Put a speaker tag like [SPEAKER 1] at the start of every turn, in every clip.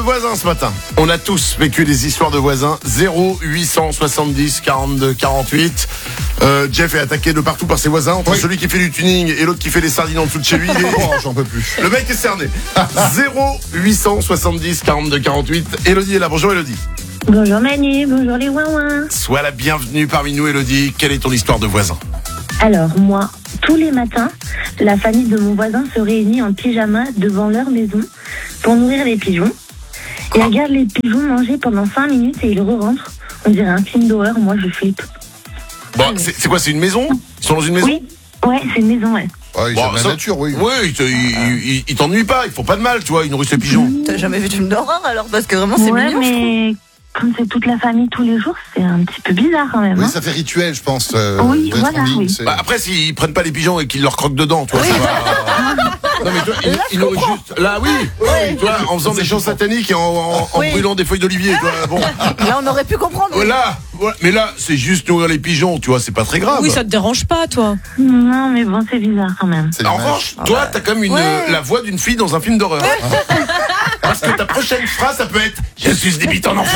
[SPEAKER 1] Voisins ce matin. On a tous vécu des histoires de voisins. 0870 42 48. Jeff est attaqué de partout par ses voisins. Entre celui qui fait du tuning et l'autre qui fait les sardines en dessous de chez lui.
[SPEAKER 2] J'en peux plus.
[SPEAKER 1] Le mec est cerné. 0870 42 48. Elodie est là. Bonjour Elodie.
[SPEAKER 3] Bonjour Manu, bonjour les ouin-ouin.
[SPEAKER 1] Sois la bienvenue parmi nous Elodie. Quelle est ton histoire de voisin?
[SPEAKER 3] Alors moi, tous les matins, la famille de mon voisin se réunit en pyjama devant leur maison pour nourrir les pigeons. Ils regardent les pigeons manger pendant 5 minutes et ils re-rentrent. On dirait un film d'horreur, moi je flippe.
[SPEAKER 1] Bon, c'est quoi? C'est une maison? Ils sont dans une maison?
[SPEAKER 3] Oui, ouais, c'est une maison, ouais.
[SPEAKER 2] Ouais,
[SPEAKER 1] Bon,
[SPEAKER 2] la nature, oui.
[SPEAKER 1] Oui, ils t'ennuient pas, ils font pas de mal, tu vois, ils nourrissent les pigeons.
[SPEAKER 4] T'as jamais vu de film d'horreur alors? Parce que vraiment c'est
[SPEAKER 3] ouais,
[SPEAKER 4] mignon, je trouve.
[SPEAKER 3] mais comme c'est toute la famille tous les jours, c'est un petit peu bizarre quand même.
[SPEAKER 2] Oui,
[SPEAKER 3] hein.
[SPEAKER 2] ça fait rituel, je pense.
[SPEAKER 3] Oui,
[SPEAKER 2] d'être
[SPEAKER 3] voilà,
[SPEAKER 2] en ligne,
[SPEAKER 3] oui.
[SPEAKER 2] c'est-
[SPEAKER 1] Bah, après, s'ils prennent pas les pigeons et qu'ils leur croquent dedans, tu vois, c'est pas... Non mais toi, ils nourrissent juste... Là, oui, tu vois, en faisant des chants sataniques et en brûlant des feuilles d'olivier, tu vois, bon.
[SPEAKER 4] Là on aurait pu comprendre.
[SPEAKER 1] Voilà, mais là, c'est juste nourrir les pigeons, tu vois, c'est pas très grave.
[SPEAKER 5] Oui, ça te dérange pas, toi?
[SPEAKER 3] Non, mais bon, c'est bizarre quand même.
[SPEAKER 2] c'est
[SPEAKER 1] En
[SPEAKER 2] dommage.
[SPEAKER 1] revanche, toi, t'as comme la voix d'une fille dans un film d'horreur. Parce que ta prochaine phrase, ça peut être « Je suis débite en enfer ».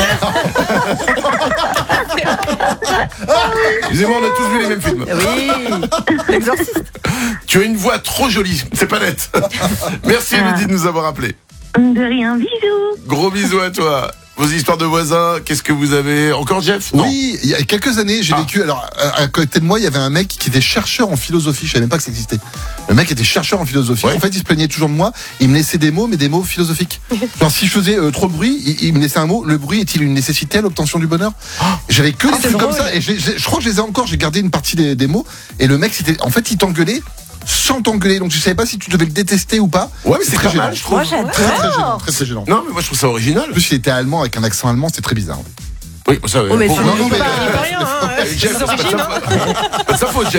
[SPEAKER 1] Excusez-moi, on a tous vu les mêmes films.
[SPEAKER 4] Oui, l'exorciste.
[SPEAKER 1] Tu as une voix trop jolie, c'est pas net. Merci Elodie de nous avoir appelés.
[SPEAKER 3] De rien, bisous.
[SPEAKER 1] Gros bisous à toi. Vos histoires de voisins, qu'est-ce que vous avez? Encore Jeff? Non.
[SPEAKER 2] Oui, il y a quelques années, j'ai vécu. Alors, à côté de moi, il y avait un mec qui était chercheur en philosophie. Je savais même pas que ça existait. Le mec était chercheur en philosophie.
[SPEAKER 1] Ouais.
[SPEAKER 2] En fait, il se plaignait toujours de moi. Il me laissait des mots, mais des mots philosophiques. Genre, si je faisais trop de bruit, il me laissait un mot. Le bruit est-il une nécessité à l'obtention du bonheur? J'avais que des trucs comme ça. Et je crois que je les ai encore. J'ai gardé une partie des mots. Et le mec, en fait, il t'engueulait sans t'engueuler. Donc, je savais pas si tu devais le détester ou pas.
[SPEAKER 1] Ouais, mais c'est
[SPEAKER 2] très
[SPEAKER 1] pas mal,
[SPEAKER 2] gênant.
[SPEAKER 1] je trouve.
[SPEAKER 4] Moi
[SPEAKER 2] Très, très gênant.
[SPEAKER 4] j'adore.
[SPEAKER 2] Très, très gênant.
[SPEAKER 1] Non, mais moi je trouve ça original.
[SPEAKER 2] En plus, il était allemand avec un accent allemand. C'était très bizarre.
[SPEAKER 1] Oui, ça.
[SPEAKER 4] Oh, mais
[SPEAKER 1] bon,
[SPEAKER 4] c'est-
[SPEAKER 2] Non, non, mais.
[SPEAKER 5] Rien, hein.
[SPEAKER 1] Jeff, c'est pas de sa faute. Pas de sa faute, Jeff.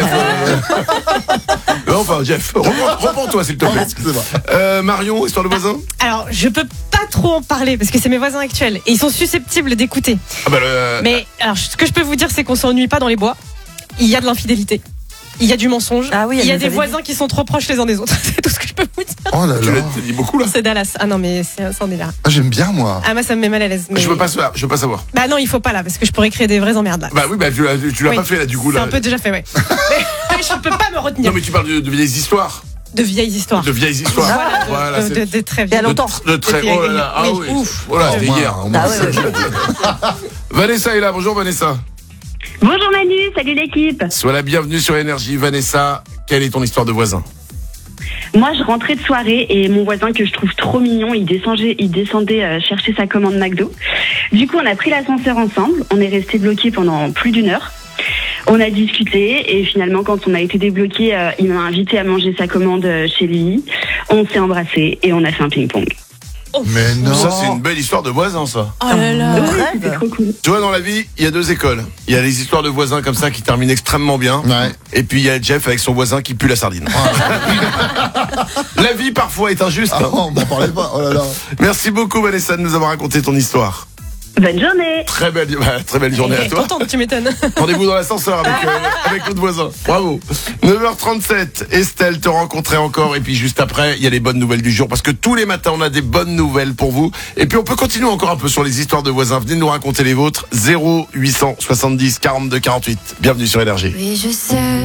[SPEAKER 1] Enfin, Jeff, reprends-toi s'il te
[SPEAKER 2] Pardon,
[SPEAKER 1] plaît.
[SPEAKER 2] excusez-moi.
[SPEAKER 1] Marion, histoire de voisins?
[SPEAKER 5] Alors, je peux pas trop en parler parce que c'est mes voisins actuels et ils sont susceptibles d'écouter.
[SPEAKER 1] Ah bah
[SPEAKER 5] Mais alors, ce que je peux vous dire, c'est qu'on s'ennuie pas dans les bois. Il y a de l'infidélité. Il y a du mensonge.
[SPEAKER 4] Ah oui,
[SPEAKER 5] il y a
[SPEAKER 4] elle
[SPEAKER 5] des
[SPEAKER 4] nous avait
[SPEAKER 5] voisins qui sont trop proches les uns des autres. C'est tout ce que je peux vous dire.
[SPEAKER 2] Oh là
[SPEAKER 1] tu
[SPEAKER 2] là.
[SPEAKER 1] l'as dit beaucoup là.
[SPEAKER 5] C'est Dallas. Ah non, mais c'est un délire.
[SPEAKER 2] Ah, j'aime bien, moi.
[SPEAKER 5] Ah, moi, ça me met mal à l'aise. Mais...
[SPEAKER 1] Je veux pas savoir.
[SPEAKER 5] Bah non, il faut pas là parce que je pourrais créer des vraies emmerdes là.
[SPEAKER 1] Bah oui, bah tu l'as
[SPEAKER 5] Oui.
[SPEAKER 1] pas fait là du coup
[SPEAKER 5] C'est
[SPEAKER 1] là.
[SPEAKER 5] un peu déjà fait, ouais. Mais je peux pas me retenir.
[SPEAKER 1] Non mais tu parles de vieilles histoires.
[SPEAKER 5] De vieilles histoires.
[SPEAKER 1] De vieilles histoires.
[SPEAKER 5] Voilà,
[SPEAKER 1] c'est-
[SPEAKER 5] de très
[SPEAKER 4] Il y a
[SPEAKER 5] vieilles.
[SPEAKER 4] longtemps.
[SPEAKER 1] de très.
[SPEAKER 5] Depuis
[SPEAKER 1] Oh là là. Ah
[SPEAKER 5] oui.
[SPEAKER 1] oui.
[SPEAKER 5] Ouf.
[SPEAKER 1] Voilà, c'était
[SPEAKER 2] Au moins,
[SPEAKER 1] hier.
[SPEAKER 2] au moins,
[SPEAKER 4] Ah ouais,
[SPEAKER 2] c'est-
[SPEAKER 4] ouais.
[SPEAKER 1] Vanessa est là. Bonjour Vanessa.
[SPEAKER 3] Bonjour Manu, salut l'équipe.
[SPEAKER 1] Sois la bienvenue sur Énergie. Vanessa, quelle est ton histoire de voisin?
[SPEAKER 6] Moi, je rentrais de soirée et mon voisin que je trouve trop mignon, il descendait chercher sa commande McDo. Du coup, on a pris l'ascenseur ensemble. On est resté bloqués pendant plus d'1 heure. On a discuté et finalement, quand on a été débloqué, il m'a invité à manger sa commande chez lui. On s'est embrassés et on a fait un ping-pong.
[SPEAKER 2] Mais non.
[SPEAKER 1] Ça c'est une belle histoire de voisin ça.
[SPEAKER 5] Oh là là.
[SPEAKER 4] Le
[SPEAKER 6] C'est
[SPEAKER 4] rêve.
[SPEAKER 6] trop cool.
[SPEAKER 1] Tu vois, dans la vie, il y a deux écoles. Il y a les histoires de voisins comme ça qui terminent extrêmement bien.
[SPEAKER 2] Ouais.
[SPEAKER 1] Et puis il y a Jeff avec son voisin qui pue la sardine. La vie parfois est injuste.
[SPEAKER 2] Ah, on m'en parlait pas. Oh là là.
[SPEAKER 1] Merci beaucoup Vanessa de nous avoir raconté ton histoire.
[SPEAKER 6] Bonne journée.
[SPEAKER 1] Très belle journée à toi.
[SPEAKER 5] Contente, tu m'étonnes.
[SPEAKER 1] Rendez-vous dans l'ascenseur avec notre voisin. Bravo. 9h37, Estelle te rencontrait encore. Et puis juste après, il y a les bonnes nouvelles du jour. Parce que tous les matins, on a des bonnes nouvelles pour vous. Et puis on peut continuer encore un peu sur les histoires de voisins. Venez nous raconter les vôtres. 0870 42 48. Bienvenue sur Énergie.
[SPEAKER 7] Oui, je sais.